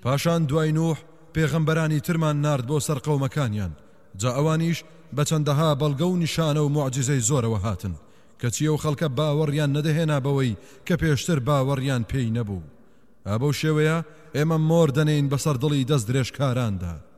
پاشان دوای نوح پێغەمبەرانی ترمان نارد بۆ سەر قەومەکانیان جا ئەوانیش بە چەندەها بەڵگە و نیشانە و موعجزەی زۆرەوە هاتن کەچی ئەو خەڵکە باوەڕیان نەدەهێنا بەوەی کە پێشتر باوەڕیان پێی نەبوو. ئابەو شێوەیە ئێمە مۆر دەنێین بەسەر دڵی دەست درێژکاراندا.